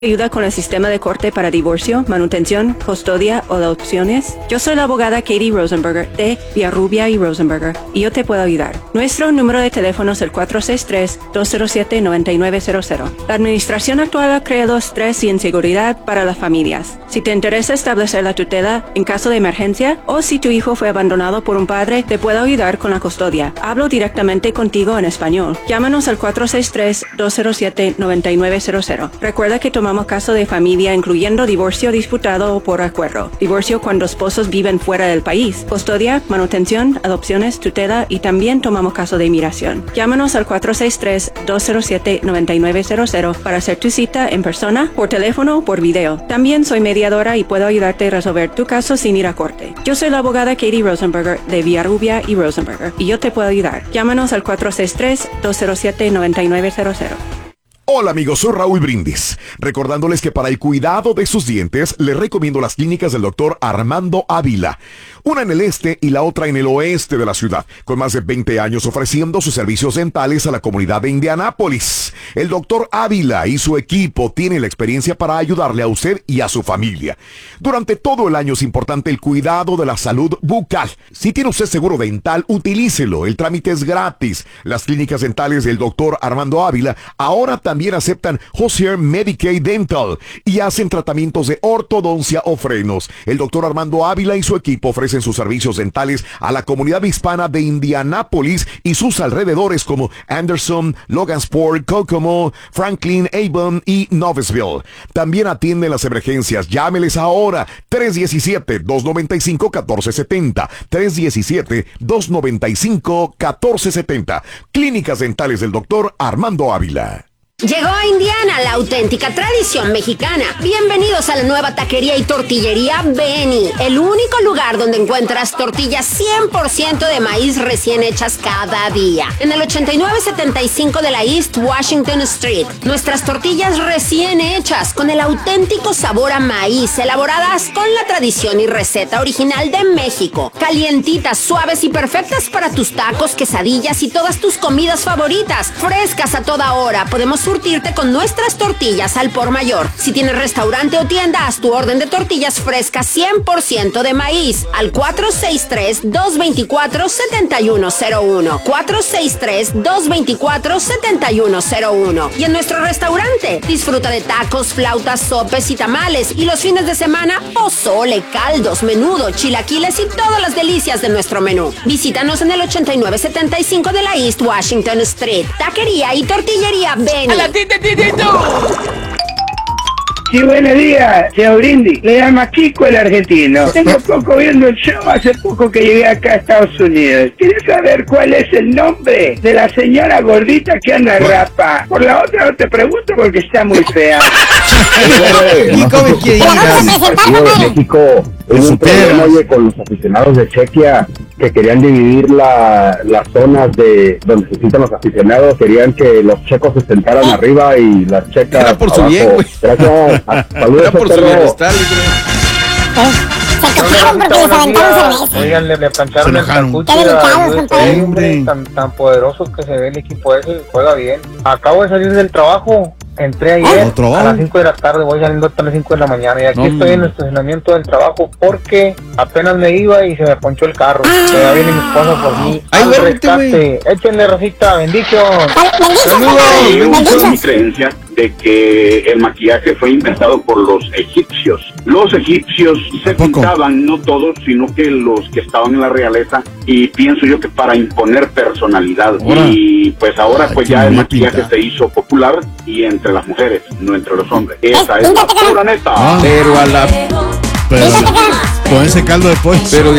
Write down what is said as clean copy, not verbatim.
¿Ayuda con el sistema de corte para divorcio, manutención, custodia o adopciones? Yo soy la abogada Katie Rosenberger de Villarrubia y Rosenberger y yo te puedo ayudar. Nuestro número de teléfono es el 463-207-9900. La administración actual ha creado estrés y inseguridad para las familias. Si te interesa establecer la tutela en caso de emergencia o si tu hijo fue abandonado por un padre, te puedo ayudar con la custodia. Hablo directamente contigo en español. Llámanos al 463-207-9900. Recuerda que tomamos caso de familia incluyendo divorcio disputado o por acuerdo, divorcio cuando esposos viven fuera del país, custodia, manutención, adopciones, tutela y también tomamos caso de inmigración. Llámanos al 463-207-9900 para hacer tu cita en persona, por teléfono o por video. También soy mediadora y puedo ayudarte a resolver tu caso sin ir a corte. Yo soy la abogada Katie Rosenberger de Villarrubia y Rosenberger y yo te puedo ayudar. Llámanos al 463-207-9900. Hola amigos, soy Raúl Brindis, recordándoles que para el cuidado de sus dientes les recomiendo las clínicas del doctor Armando Ávila, una en el este y la otra en el oeste de la ciudad, con más de 20 años ofreciendo sus servicios dentales a la comunidad de Indianápolis. El doctor Ávila y su equipo tienen la experiencia para ayudarle a usted y a su familia. Durante todo el año es importante el cuidado de la salud bucal. Si tiene usted seguro dental, utilícelo, el trámite es gratis. Las clínicas dentales del doctor Armando Ávila ahora también aceptan Hozier Medicaid Dental y hacen tratamientos de ortodoncia o frenos. El doctor Armando Ávila y su equipo ofrecen sus servicios dentales a la comunidad hispana de Indianápolis y sus alrededores como Anderson, Logansport, Kokomo, Franklin, Avon y Noblesville. También atienden las emergencias. Llámeles ahora 317-295-1470 317-295-1470. Clínicas dentales del doctor Armando Ávila. Llegó a Indiana la auténtica tradición mexicana. Bienvenidos a la nueva taquería y tortillería Benny, el único lugar donde encuentras tortillas 100% de maíz recién hechas cada día. En el 8975 de la East Washington Street, nuestras tortillas recién hechas con el auténtico sabor a maíz, elaboradas con la tradición y receta original de México. Calientitas, suaves y perfectas para tus tacos, quesadillas y todas tus comidas favoritas. Frescas a toda hora. Podemos surtirte con nuestras tortillas al por mayor. Si tienes restaurante o tienda, haz tu orden de tortillas frescas 100% de maíz al 463-224-7101. 463-224-7101. Y en nuestro restaurante, disfruta de tacos, flautas, sopes y tamales. Y los fines de semana, pozole, caldos, menudo, chilaquiles y todas las delicias de nuestro menú. Visítanos en el 8975 de la East Washington Street. Taquería y tortillería Benny. Sí, buenos días, señor Brindis. Le llama Kiko el argentino. Tengo poco viendo el show, hace poco que llegué acá a Estados Unidos. ¿Quieres saber cuál es el nombre de la señora gordita que anda rapa? Por la otra no te pregunto porque está muy fea. Kiko me quiere ir. El partido de México hubo un problema, oye, con los aficionados de Chequia que querían dividir las zonas de donde se sientan los aficionados. Querían que los checos se sentaran arriba y las checas era por abajo. Su bien, güey. Gracias. Saludos, era por su bienestar, Se quejaron porque les aventaron cerveza. Oigan, le plancharon el capucho tan poderoso que se ve el equipo ese, juega bien. Acabo de salir del trabajo, entré ayer a las 5 de la tarde, voy saliendo hasta las 5 de la mañana y aquí estoy en el estacionamiento del trabajo porque apenas me iba y se me ponchó el carro. Ya viene mi esposa por mí. ¡Ay, rescate! Échenle, Rosita, bendición. Es mi creencia de que el maquillaje fue inventado por los egipcios. Los egipcios se pintaban, no todos, sino que los que estaban en la realeza, y pienso yo que para imponer personalidad. Y pues ahora pues ya el maquillaje se hizo popular y entre las mujeres, no entre los hombres. Esa es la pura neta. Pero a la... Con ese caldo de pollo. Pero